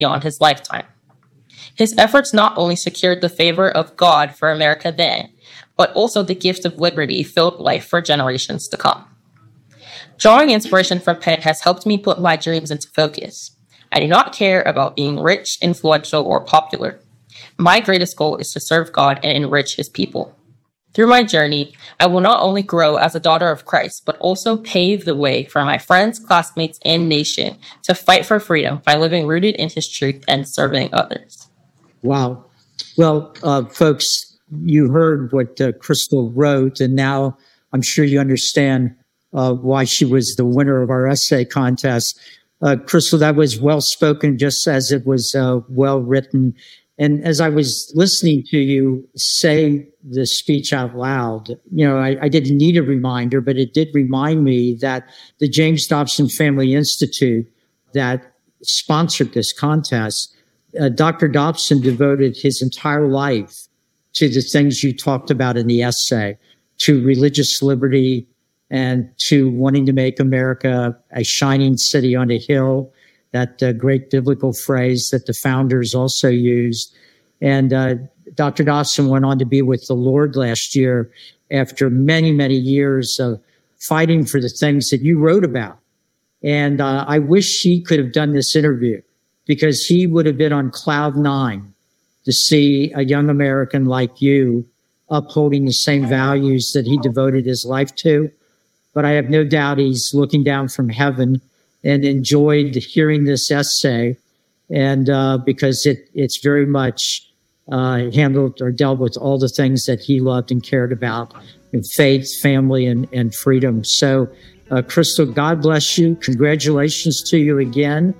beyond his lifetime. His efforts not only secured the favor of God for America then, but also the gift of liberty filled life for generations to come. Drawing inspiration from Penn has helped me put my dreams into focus. I do not care about being rich, influential, or popular. My greatest goal is to serve God and enrich his people. Through my journey, I will not only grow as a daughter of Christ, but also pave the way for my friends, classmates, and nation to fight for freedom by living rooted in his truth and serving others. Wow. Well, folks, you heard what Crystal wrote, and now I'm sure you understand why she was the winner of our essay contest. Crystal, that was well spoken, just as it was well written. And as I was listening to you say the speech out loud, I didn't need a reminder, but it did remind me that the James Dobson Family Institute that sponsored this contest, Dr. Dobson devoted his entire life to the things you talked about in the essay, to religious liberty and to wanting to make America a shining city on a hill, that great biblical phrase that the founders also used. And Dr. Dobson went on to be with the Lord last year after many, many years of fighting for the things that you wrote about. And I wish he could have done this interview, because he would have been on cloud nine to see a young American like you upholding the same values that he devoted his life to. But I have no doubt he's looking down from heaven and enjoyed hearing this essay, and because it's very much handled or dealt with all the things that he loved and cared about in faith, family, and freedom. So, Crystal, God bless you. Congratulations to you again.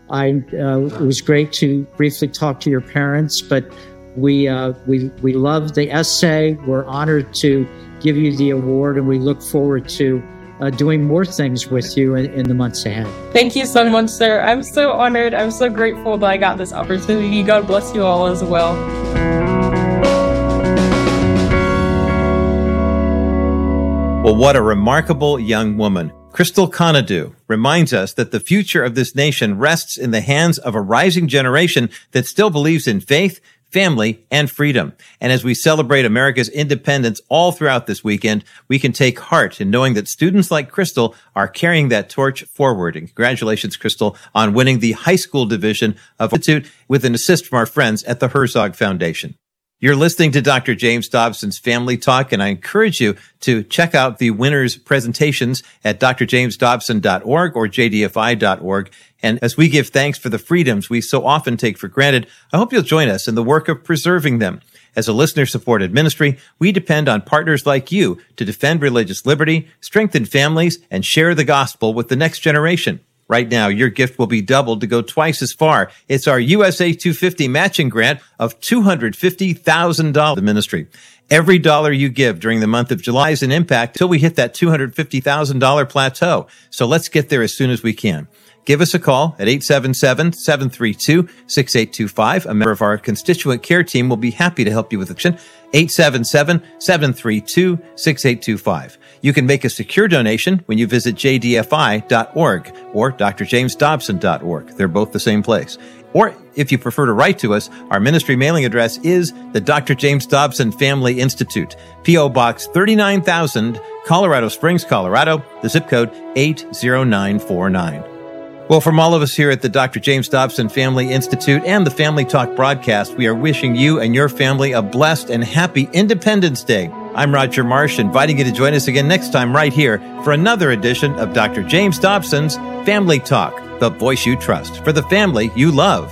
It was great to briefly talk to your parents, but we love the essay. We're honored to give you the award, and we look forward to doing more things with you in the months ahead. Thank you so much, sir. I'm so honored. I'm so grateful that I got this opportunity. God bless you all as well. Well, what a remarkable young woman. Crystal Conadue reminds us that the future of this nation rests in the hands of a rising generation that still believes in faith, family, and freedom. And as we celebrate America's independence all throughout this weekend, we can take heart in knowing that students like Crystal are carrying that torch forward. And congratulations, Crystal, on winning the high school division of Institute with an assist from our friends at the Herzog Foundation. You're listening to Dr. James Dobson's Family Talk, and I encourage you to check out the winners' presentations at drjamesdobson.org or jdfi.org. And as we give thanks for the freedoms we so often take for granted, I hope you'll join us in the work of preserving them. As a listener-supported ministry, we depend on partners like you to defend religious liberty, strengthen families, and share the gospel with the next generation. Right now, your gift will be doubled to go twice as far. It's our USA 250 matching grant of $250,000 the ministry. Every dollar you give during the month of July is an impact until we hit that $250,000 plateau. So let's get there as soon as we can. Give us a call at 877-732-6825. A member of our constituent care team will be happy to help you with the action. 877-732-6825. You can make a secure donation when you visit jdfi.org or drjamesdobson.org. They're both the same place. Or if you prefer to write to us, our ministry mailing address is the Dr. James Dobson Family Institute, P.O. Box 39,000, Colorado Springs, Colorado, the zip code 80949. Well, from all of us here at the Dr. James Dobson Family Institute and the Family Talk broadcast, we are wishing you and your family a blessed and happy Independence Day. I'm Roger Marsh, inviting you to join us again next time right here for another edition of Dr. James Dobson's Family Talk, the voice you trust for the family you love.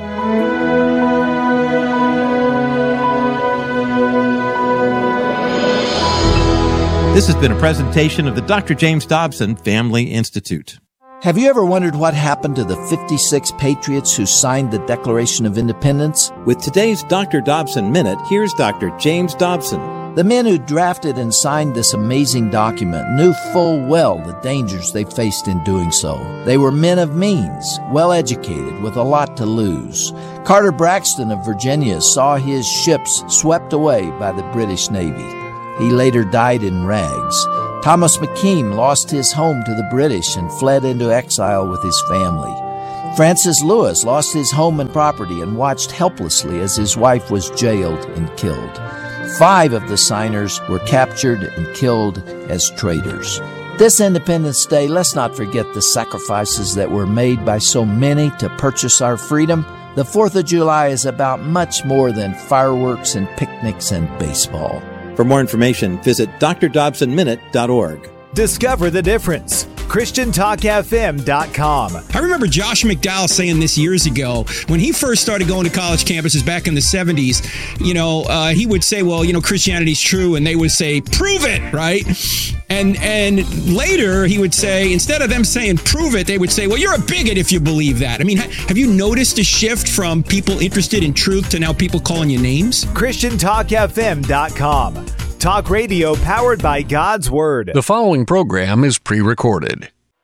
This has been a presentation of the Dr. James Dobson Family Institute. Have you ever wondered what happened to the 56 patriots who signed the Declaration of Independence? With today's Dr. Dobson Minute, here's Dr. James Dobson. The men who drafted and signed this amazing document knew full well the dangers they faced in doing so. They were men of means, well-educated, with a lot to lose. Carter Braxton of Virginia saw his ships swept away by the British Navy. He later died in rags. Thomas McKean lost his home to the British and fled into exile with his family. Francis Lewis lost his home and property and watched helplessly as his wife was jailed and killed. 5 of the signers were captured and killed as traitors. This Independence Day, let's not forget the sacrifices that were made by so many to purchase our freedom. The 4th of July is about much more than fireworks and picnics and baseball. For more information, visit drdobsonminute.org. Discover the difference. ChristianTalkFM.com. I remember Josh McDowell saying this years ago when he first started going to college campuses back in the 70s. He would say, well, Christianity's true, and they would say, prove it, right? And later he would say, instead of them saying prove it, they would say, well, you're a bigot if you believe that. I mean, have you noticed a shift from people interested in truth to now people calling you names? ChristianTalkFM.com. Talk radio powered by God's Word. The following program is pre-recorded.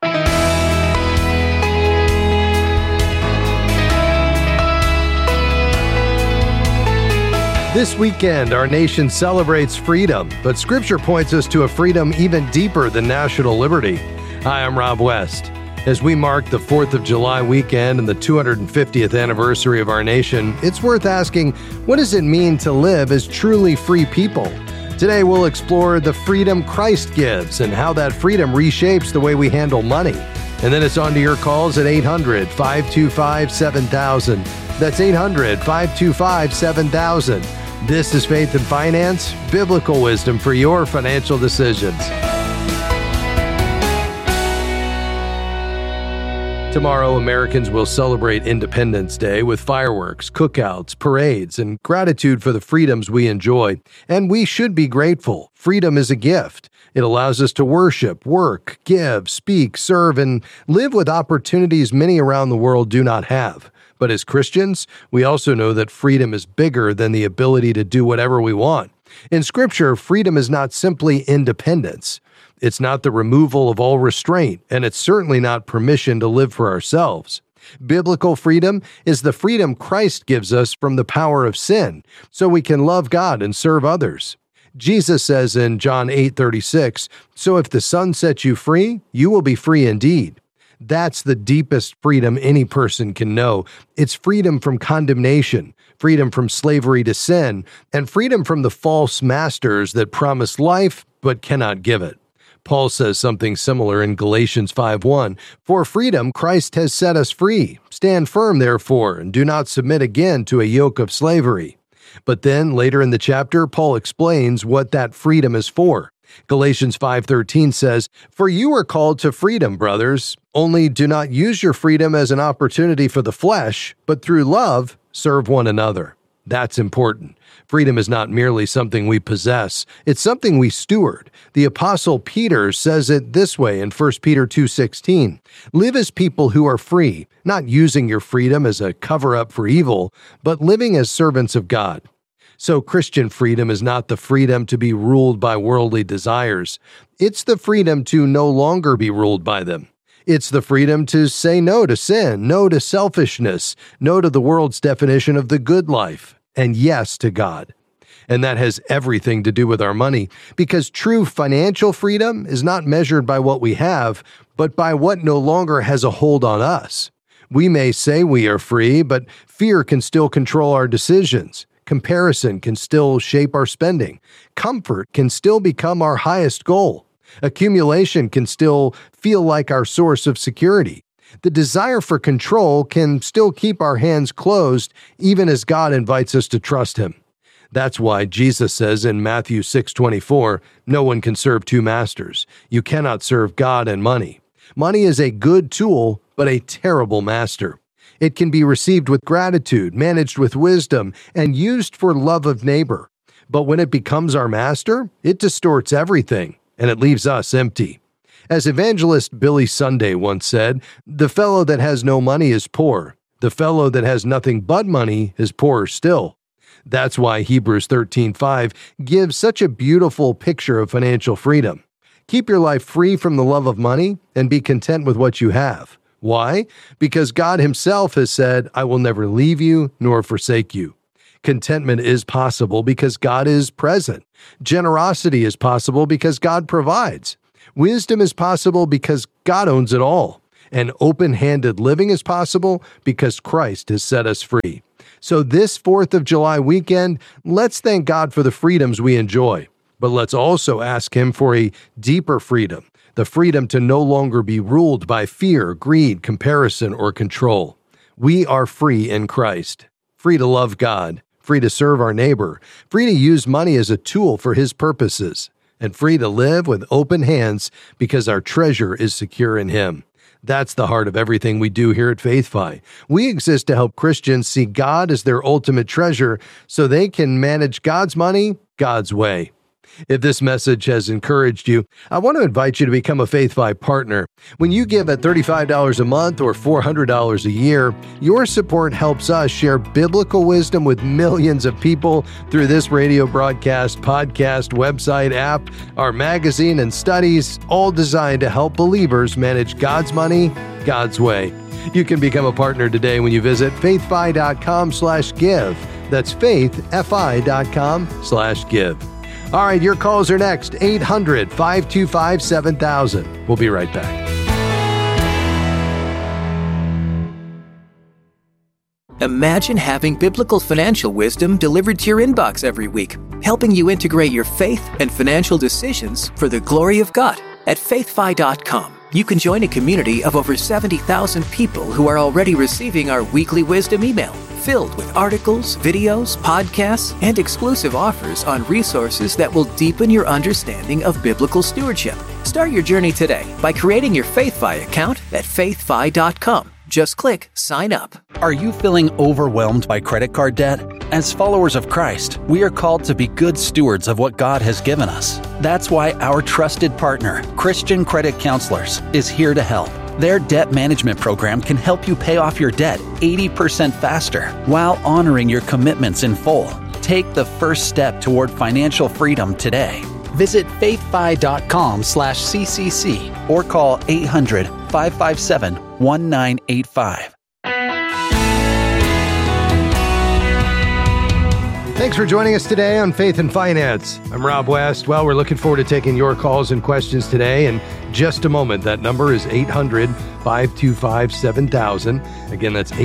This weekend, our nation celebrates freedom, but Scripture points us to a freedom even deeper than national liberty. Hi, I'm Rob West. As we mark the 4th of July weekend and the 250th anniversary of our nation, it's worth asking, what does it mean to live as truly free people? Today, we'll explore the freedom Christ gives and how that freedom reshapes the way we handle money. And then it's on to your calls at 800-525-7000. That's 800-525-7000. This is Faith and Finance, biblical wisdom for your financial decisions. Tomorrow, Americans will celebrate Independence Day with fireworks, cookouts, parades, and gratitude for the freedoms we enjoy. And we should be grateful. Freedom is a gift. It allows us to worship, work, give, speak, serve, and live with opportunities many around the world do not have. But as Christians, we also know that freedom is bigger than the ability to do whatever we want. In Scripture, freedom is not simply independence. It's not the removal of all restraint, and it's certainly not permission to live for ourselves. Biblical freedom is the freedom Christ gives us from the power of sin, so we can love God and serve others. Jesus says in John 8:36, "So if the Son sets you free, you will be free indeed." That's the deepest freedom any person can know. It's freedom from condemnation, freedom from slavery to sin, and freedom from the false masters that promise life but cannot give it. Paul says something similar in Galatians 5:1. "For freedom Christ has set us free. Stand firm, therefore, and do not submit again to a yoke of slavery." But then, later in the chapter, Paul explains what that freedom is for. Galatians 5:13 says, "For you are called to freedom, brothers. Only do not use your freedom as an opportunity for the flesh, but through love, serve one another." That's important. Freedom is not merely something we possess. It's something we steward. The Apostle Peter says it this way in 1 Peter 2:16. "Live as people who are free, not using your freedom as a cover-up for evil, but living as servants of God." So Christian freedom is not the freedom to be ruled by worldly desires. It's the freedom to no longer be ruled by them. It's the freedom to say no to sin, no to selfishness, no to the world's definition of the good life, and yes to God. And that has everything to do with our money, because true financial freedom is not measured by what we have, but by what no longer has a hold on us. We may say we are free, but fear can still control our decisions. Comparison can still shape our spending. Comfort can still become our highest goal. Accumulation can still feel like our source of security. The desire for control can still keep our hands closed, even as God invites us to trust Him. That's why Jesus says in Matthew 6:24, "No one can serve two masters. You cannot serve God and money." Money is a good tool, but a terrible master. It can be received with gratitude, managed with wisdom, and used for love of neighbor. But when it becomes our master, it distorts everything, and it leaves us empty. As evangelist Billy Sunday once said, "The fellow that has no money is poor. The fellow that has nothing but money is poorer still." That's why Hebrews 13:5 gives such a beautiful picture of financial freedom. Keep your life free from the love of money and be content with what you have. Why? Because God Himself has said, "I will never leave you nor forsake you." Contentment is possible because God is present. Generosity is possible because God provides. Wisdom is possible because God owns it all. and open-handed living is possible because Christ has set us free. So this 4th of July weekend, let's thank God for the freedoms we enjoy. But let's also ask Him for a deeper freedom, the freedom to no longer be ruled by fear, greed, comparison, or control. We are free in Christ, free to love God, free to serve our neighbor, free to use money as a tool for His purposes, and free to live with open hands because our treasure is secure in Him. That's the heart of everything we do here at FaithFi. We exist to help Christians see God as their ultimate treasure so they can manage God's money God's way. If this message has encouraged you, I want to invite you to become a FaithFi partner. When you give at $35 a month or $400 a year, your support helps us share biblical wisdom with millions of people through this radio broadcast, podcast, website, app, our magazine, and studies, all designed to help believers manage God's money God's way. You can become a partner today when you visit faithfi.com/give. That's faithfi.com/give. All right, your calls are next. 800-525-7000. We'll be right back. Imagine having biblical financial wisdom delivered to your inbox every week, helping you integrate your faith and financial decisions for the glory of God. At faithfi.com, you can join a community of over 70,000 people who are already receiving our weekly wisdom email, filled with articles, videos, podcasts, and exclusive offers on resources that will deepen your understanding of biblical stewardship. Start your journey today by creating your FaithFi account at faithfi.com. Just click Sign Up. Are you feeling overwhelmed by credit card debt? As followers of Christ, we are called to be good stewards of what God has given us. That's why our trusted partner, Christian Credit Counselors, is here to help. Their debt management program can help you pay off your debt 80% faster while honoring your commitments in full. Take the first step toward financial freedom today. Visit faithfi.com/CCC or call 800-557-1985. Thanks for joining us today on Faith and Finance. I'm Rob West. Well, we're looking forward to taking your calls and questions today. In just a moment, that number is 800-525-7000. Again, that's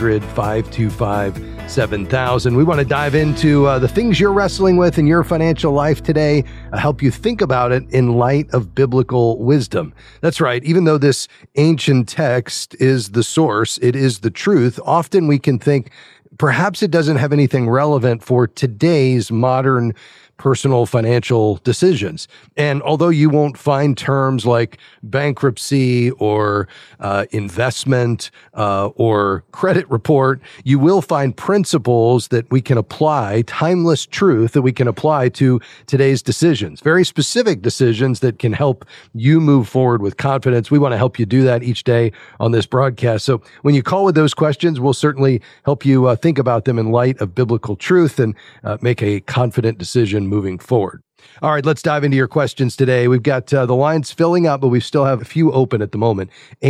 800-525-7000. We want to dive into the things you're wrestling with in your financial life today, help you think about it in light of biblical wisdom. That's right. Even though this ancient text is the source, it is the truth, often we can think, perhaps it doesn't have anything relevant for today's modern personal financial decisions. And although you won't find terms like bankruptcy or investment or credit report, you will find principles that we can apply, timeless truth that we can apply to today's decisions, very specific decisions that can help you move forward with confidence. We want to help you do that each day on this broadcast. So when you call with those questions, we'll certainly help you think about them in light of biblical truth and make a confident decision moving forward. All right, let's dive into your questions today. We've got the lines filling up, but we still have a few open at the moment.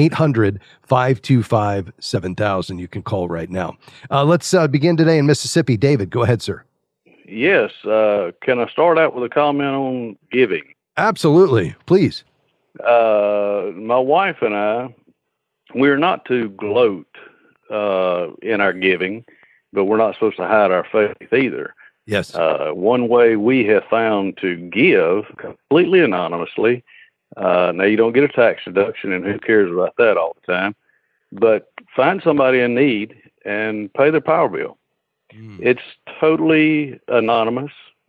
800-525-7000. You can call right now. Let's begin today in Mississippi. David, go ahead, sir. Yes. Can I start out with a comment on giving? Absolutely. Please. My wife and I, we're not to gloat in our giving, but we're not supposed to hide our faith either. Yes. One way we have found to give completely anonymously, now you don't get a tax deduction, and who cares about that all the time, but find somebody in need and pay their power bill. It's totally anonymous.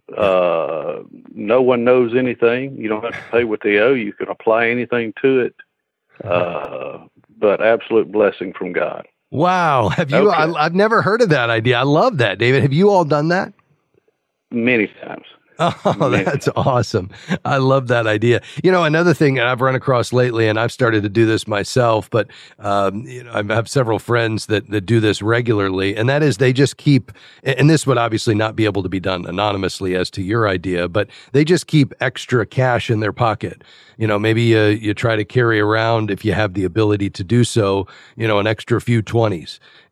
No one knows anything. You don't have to pay what they owe. You can apply anything to it, but absolute blessing from God. Wow. Have you? Okay. I've never heard of that idea. I love that, David. Have you all done that? Many times. Oh, that's awesome. I love that idea. You know, another thing that I've run across lately, and I've started to do this myself, but I have several friends that do this regularly, and that is they just keep, and this would obviously not be able to be done anonymously as to your idea, but they just keep extra cash in their pocket. You know, maybe you try to carry around, if you have the ability to do so, an extra few 20s.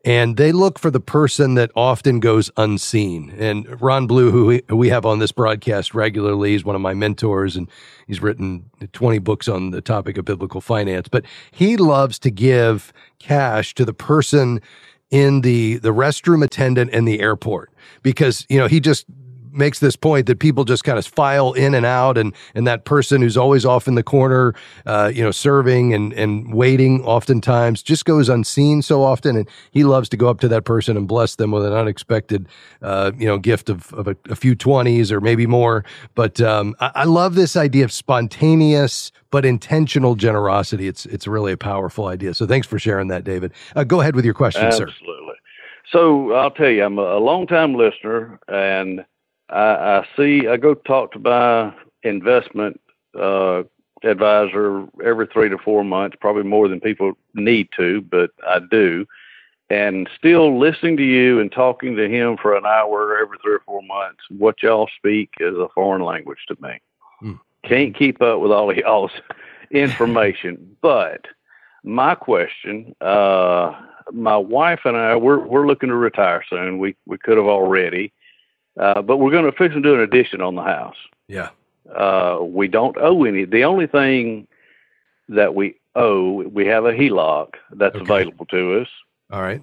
And they look for the person that often goes unseen. And Ron Blue, who we have on this broadcast regularly, is one of my mentors, and he's written 20 books on the topic of biblical finance. But he loves to give cash to the person in the restroom attendant in the airport, because, he just makes this point that people just kind of file in and out, and that person who's always off in the corner, serving and waiting oftentimes just goes unseen so often. And he loves to go up to that person and bless them with an unexpected, gift of a few 20s or maybe more. But I love this idea of spontaneous but intentional generosity. It's really a powerful idea. So thanks for sharing that, David. Go ahead with your question, sir. Absolutely. So I'll tell you, I'm a long-time listener, and I go talk to my investment advisor every 3 to 4 months, probably more than people need to, but I do. And still listening to you and talking to him for an hour every 3 or 4 months, what y'all speak is a foreign language to me. Can't keep up with all of y'all's information. But my question, my wife and I, we're looking to retire soon. We could have already. But we're going to fix and do an addition on the house. Yeah. We don't owe any. The only thing that we owe, we have a HELOC that's available to us. All right.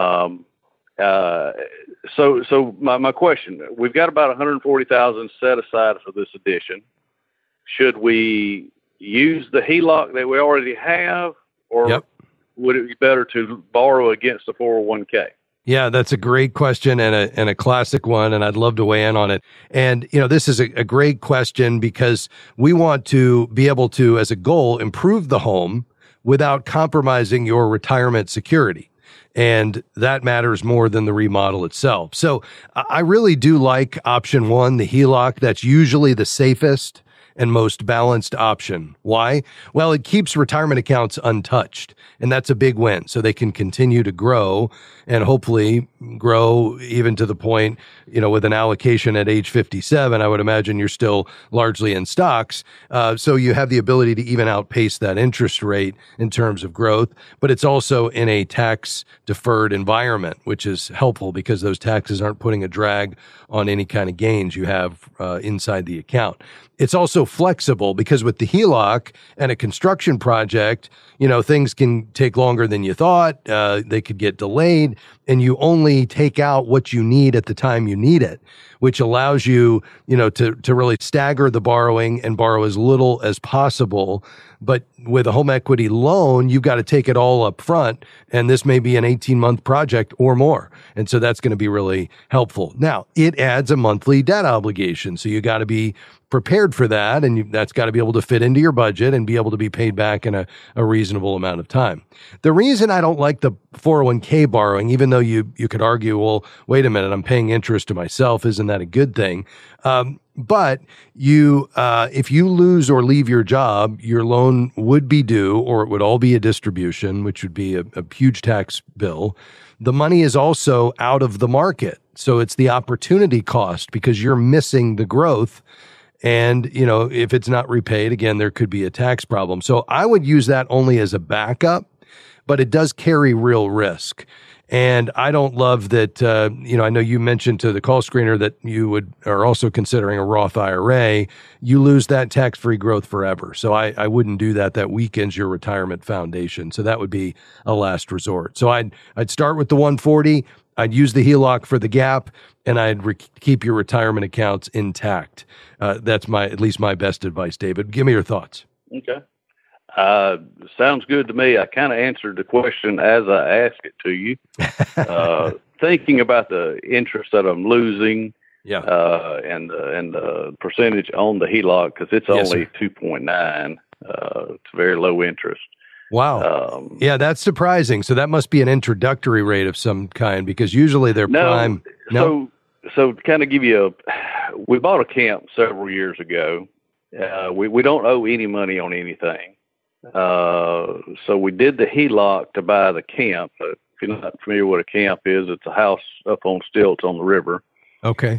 So my question, we've got about $140,000 set aside for this addition. Should we use the HELOC that we already have, or would it be better to borrow against the 401k? Yeah, that's a great question and a classic one, and I'd love to weigh in on it. And, this is a great question because we want to be able to, as a goal, improve the home without compromising your retirement security. And that matters more than the remodel itself. So I really do like option one, the HELOC. That's usually the safest and most balanced option. Why? Well, it keeps retirement accounts untouched, and that's a big win. So they can continue to grow and hopefully grow even to the point, with an allocation at age 57, I would imagine you're still largely in stocks. So you have the ability to even outpace that interest rate in terms of growth, but it's also in a tax deferred environment, which is helpful because those taxes aren't putting a drag on any kind of gains you have inside the account. It's also flexible because with the HELOC and a construction project, things can take longer than you thought. They could get delayed, and you only take out what you need at the time you need it, which allows you, to really stagger the borrowing and borrow as little as possible. But with a home equity loan, you've got to take it all up front, and this may be an 18-month project or more. And so that's going to be really helpful. Now, it adds a monthly debt obligation, so you got to be prepared for that, and that's got to be able to fit into your budget and be able to be paid back in a reasonable amount of time. The reason I don't like the 401k borrowing, even though you could argue, well, wait a minute, I'm paying interest to myself, isn't that a good thing? But if you lose or leave your job, your loan would be due, or it would all be a distribution, which would be a huge tax bill. The money is also out of the market. So it's the opportunity cost because you're missing the growth. And, if it's not repaid, again, there could be a tax problem. So I would use that only as a backup, but it does carry real risk. And I don't love that, I know you mentioned to the call screener that you are also considering a Roth IRA. You lose that tax-free growth forever. So I wouldn't do that. That weakens your retirement foundation. So that would be a last resort. So I'd start with the 140. I'd use the HELOC for the gap, and I'd keep your retirement accounts intact. That's at least my best advice, David. Give me your thoughts. Okay. Sounds good to me. I kind of answered the question as I asked it to you. Thinking about the interest that I'm losing, and the percentage on the HELOC, because it's only 2.9. It's very low interest. Wow. Yeah, that's surprising. So that must be an introductory rate of some kind, because usually they're prime. No. So to kind of give you we bought a camp several years ago. We don't owe any money on anything. So we did the HELOC to buy the camp. If you're not familiar with what a camp is, it's a house up on stilts on the river. Okay.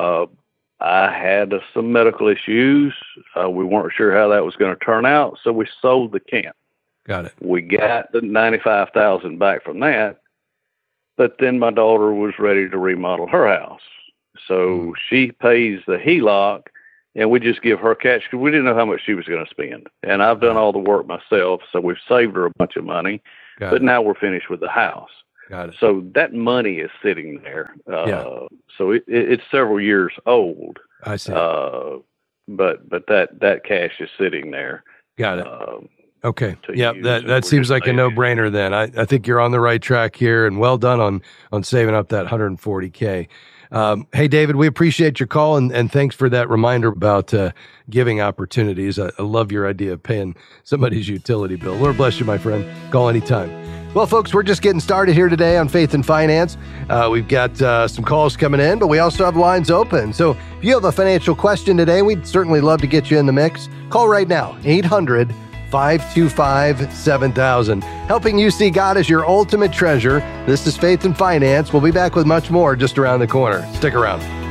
I had some medical issues. We weren't sure how that was going to turn out, so we sold the camp. Got it. We got the $95,000 back from that, But then my daughter was ready to remodel her house. So she pays the HELOC, and we just give her cash because we didn't know how much she was going to spend. And I've done all the work myself, so we've saved her a bunch of money. But now we're finished with the house. Got it. So that money is sitting there. So it's several years old. I see. But that cash is sitting there. Got it. Okay. Yeah, that seems like a no-brainer then. I think you're on the right track here, and well done on saving up that $140K. Hey, David, we appreciate your call, and thanks for that reminder about giving opportunities. I love your idea of paying somebody's utility bill. Lord bless you, my friend. Call anytime. Well, folks, we're just getting started here today on Faith and Finance. We've got some calls coming in, but we also have lines open. So if you have a financial question today, we'd certainly love to get you in the mix. Call right now, 800-525-7000. Helping you see God as your ultimate treasure. This is Faith and Finance. We'll be back with much more just around the corner. Stick around.